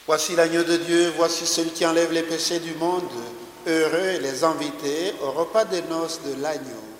Voici l'agneau de Dieu, voici celui qui enlève les péchés du monde. Heureux les invités au repas des noces de l'agneau.